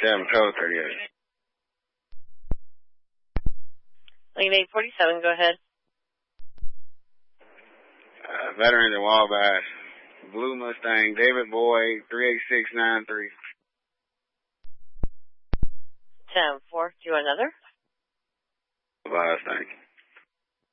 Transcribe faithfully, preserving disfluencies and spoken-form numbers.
forty-seven, code thirty-eight. Lane eight forty-seven, go ahead. Uh, veterans in Wabash. Blue Mustang, David Boyd, three eight six nine three. ten four, do you want another? Bye, thank you.